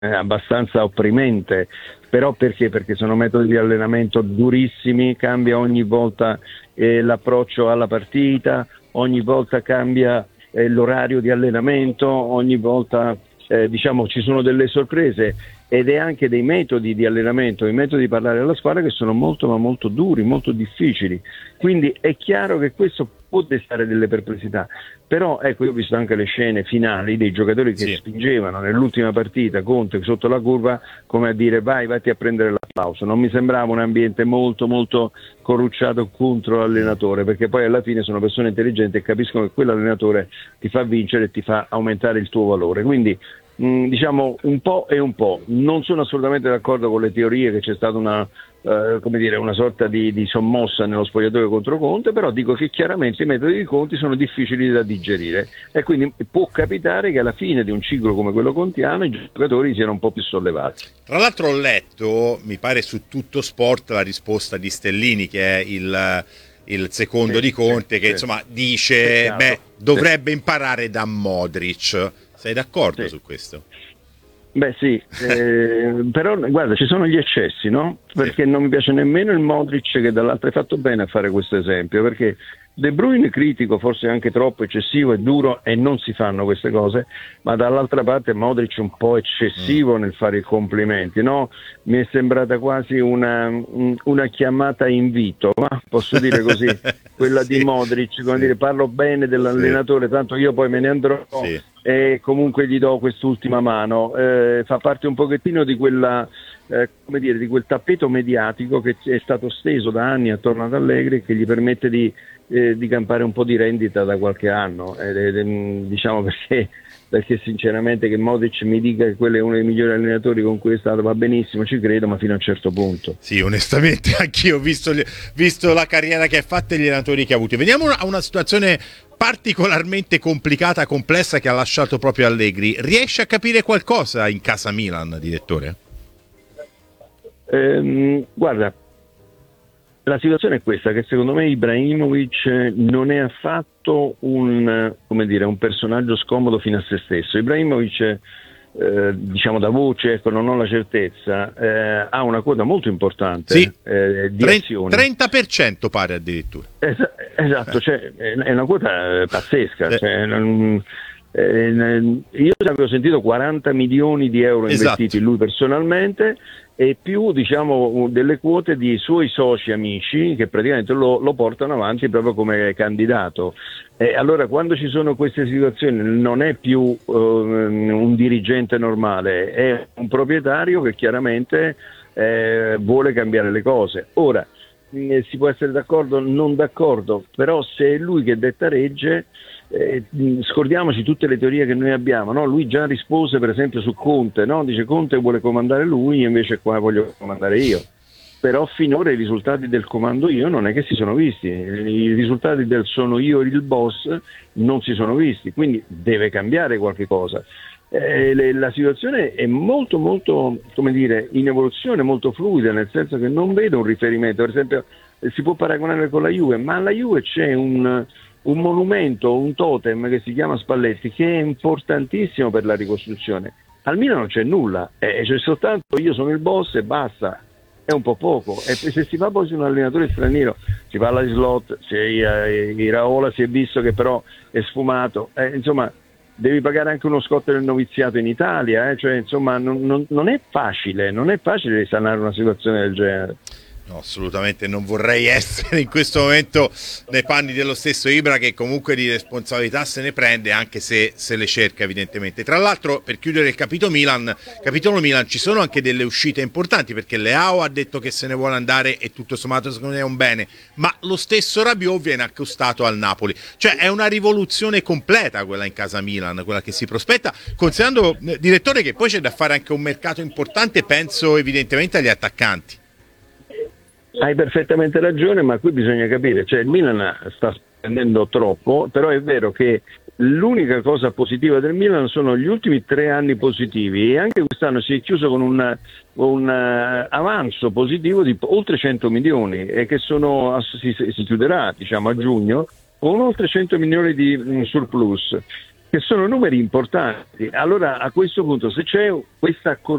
abbastanza opprimente, però perché? Perché sono metodi di allenamento durissimi, cambia ogni volta l'approccio alla partita, ogni volta cambia l'orario di allenamento, ogni volta diciamo ci sono delle sorprese ed è anche dei metodi di allenamento, i metodi di parlare alla squadra che sono molto ma molto duri, molto difficili, quindi è chiaro che questo può destare delle perplessità, però ecco, io ho visto anche le scene finali dei giocatori che spingevano nell'ultima partita Conte sotto la curva come a dire vatti a prendere l'applauso, non mi sembrava un ambiente molto molto corrucciato contro l'allenatore, perché poi alla fine sono persone intelligenti e capiscono che quell'allenatore ti fa vincere e ti fa aumentare il tuo valore, quindi diciamo un po' e un po'. Non sono assolutamente d'accordo con le teorie che c'è stata una sorta di sommossa nello spogliatoio contro Conte, però dico che chiaramente i metodi di Conte sono difficili da digerire e quindi può capitare che alla fine di un ciclo come quello contiano i giocatori siano un po' più sollevati. Tra l'altro ho letto, mi pare su Tutto Sport, la risposta di Stellini, che è il secondo di Conte, che insomma dice dovrebbe imparare da Modric. Sei d'accordo su questo? Beh sì, però guarda, ci sono gli eccessi, no? Perché non mi piace nemmeno il Modric, che dall'altro hai fatto bene a fare questo esempio, perché De Bruyne critico, forse anche troppo eccessivo e duro e non si fanno queste cose, ma dall'altra parte Modric un po' eccessivo nel fare i complimenti, no? Mi è sembrata quasi una chiamata invito, ma posso dire così, quella di Modric, come dire parlo bene dell'allenatore, tanto io poi me ne andrò e comunque gli do quest'ultima mano, fa parte un pochettino di quella come dire, di quel tappeto mediatico che è stato steso da anni attorno ad Allegri, che gli permette di campare un po' di rendita da qualche anno, diciamo perché sinceramente che Modric mi dica che quello è uno dei migliori allenatori con cui è stato, va benissimo, ci credo, ma fino a un certo punto. Sì, onestamente anch'io ho visto la carriera che ha fatto e gli allenatori che ha avuto. Veniamo a una situazione particolarmente complicata, complessa, che ha lasciato proprio Allegri. Riesce a capire qualcosa in casa Milan, direttore? Guarda, la situazione è questa, che secondo me Ibrahimovic non è affatto un personaggio scomodo fino a se stesso. Ibrahimovic, diciamo da voce, ecco, non ho la certezza, ha una quota molto importante di azioni. 30% pare addirittura. Esatto, cioè, è una quota pazzesca. Cioè, io avevo sentito 40 milioni di euro investiti lui personalmente e più diciamo delle quote di suoi soci amici che praticamente lo portano avanti proprio come candidato. Allora quando ci sono queste situazioni non è più un dirigente normale, è un proprietario che chiaramente vuole cambiare le cose. Ora si può essere d'accordo o non d'accordo, però se è lui che detta legge, scordiamoci tutte le teorie che noi abbiamo, no? Lui già rispose per esempio su Conte, no? Dice Conte vuole comandare lui, invece qua voglio comandare io, però finora i risultati del comando io non è che si sono visti, i risultati del sono io il boss non si sono visti, quindi deve cambiare qualche cosa. La situazione è molto molto, come dire, in evoluzione, molto fluida, nel senso che non vedo un riferimento, per esempio si può paragonare con la Juve, ma alla Juve c'è un monumento, un totem che si chiama Spalletti, che è importantissimo per la ricostruzione. Al Milan non c'è nulla, c'è soltanto io sono il boss e basta, è un po' poco. E se si va poi su un allenatore straniero, si parla di slot, Iraola si è visto che però è sfumato, insomma devi pagare anche uno scotto del noviziato in Italia, cioè insomma non è facile risanare una situazione del genere. No, assolutamente non vorrei essere in questo momento nei panni dello stesso Ibra, che comunque di responsabilità se ne prende, anche se le cerca evidentemente. Tra l'altro, per chiudere il capitolo Milan, ci sono anche delle uscite importanti, perché Leao ha detto che se ne vuole andare e tutto sommato secondo me è un bene, ma lo stesso Rabiot viene accostato al Napoli, cioè è una rivoluzione completa quella in casa Milan, quella che si prospetta, considerando, direttore, che poi c'è da fare anche un mercato importante, penso evidentemente agli attaccanti. Hai perfettamente ragione, ma qui bisogna capire, cioè il Milan sta spendendo troppo, però è vero che l'unica cosa positiva del Milan sono gli ultimi 3 anni positivi, e anche quest'anno si è chiuso con un avanzo positivo di oltre 100 milioni e che si chiuderà, diciamo, a giugno con oltre 100 milioni di surplus. che sono numeri importanti. Allora a questo punto, se c'è questa